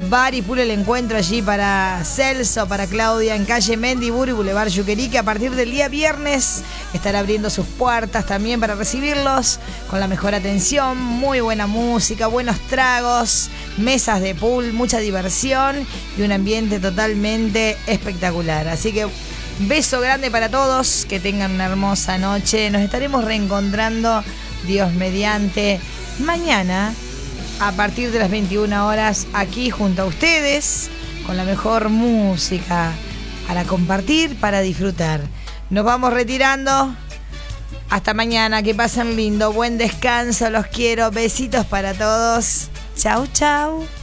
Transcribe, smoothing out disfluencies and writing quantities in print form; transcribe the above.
Bar y Pool El Encuentro allí para Celso, para Claudia en calle Mendiburu y Boulevard Yuquerí, que a partir del día viernes estará abriendo sus puertas también para recibirlos con la mejor atención, muy buena música, buenos tragos, mesas de pool, mucha diversión y un ambiente totalmente espectacular. Así que beso grande para todos, que tengan una hermosa noche. Nos estaremos reencontrando, Dios mediante, mañana a partir de las 21 horas aquí junto a ustedes con la mejor música para compartir, para disfrutar. Nos vamos retirando. Hasta mañana, que pasen lindo, buen descanso, los quiero, besitos para todos. Chau, chau.